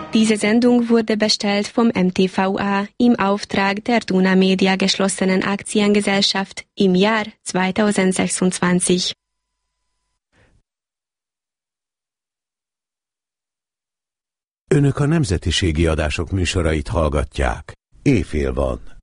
Diese Sendung wurde bestellt vom MTVA im Auftrag der Duna Media geschlossenen Aktiengesellschaft im Jahr 2026. Önök a nemzetiségi adások műsorait hallgatják. Éjfél van.